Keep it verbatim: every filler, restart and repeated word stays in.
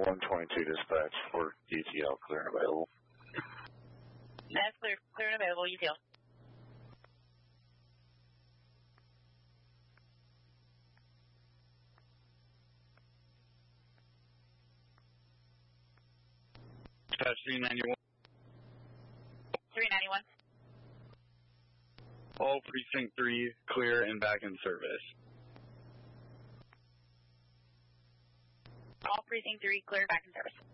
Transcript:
one twenty-two dispatch for U T L, clear and available. That's clear, clear and available, U T L. Dispatch three ninety-one. three ninety-one. All precinct three, clear and back in service. All precinct three, clear, back in service.